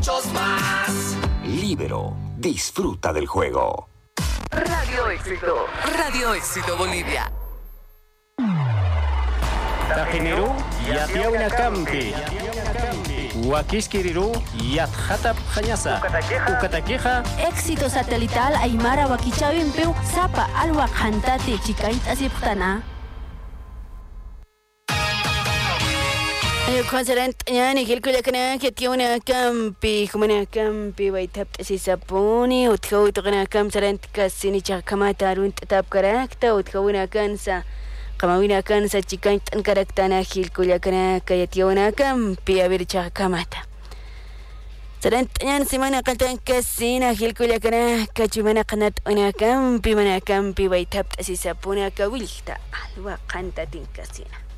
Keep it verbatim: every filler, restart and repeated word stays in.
muchos más. Libero, disfruta del juego. Radio Éxito. Radio Éxito Bolivia. Tajineru yatiauna kampi. Wakiskiriru yathatap khanyasa. Ukatakeja. Éxito satelital Aymara Wakichawin Peu Sapa Alwa Hantate Chikait Asiptana. Konserant yani kilkula kana ketiuna kampi kumana kampi waitap sisapuni utkau tukana kam serant kasini chakamata runt tap karakta utkauna kansa kamawina kansa chikan tan karaktana kilkula kana kayatiuna kampi abir chakamata serant yani simana kaltan kasina kilkula kana kachumana kanat una kampi mana kampi waitap sisapuna kawilta alwa kanta tin kasina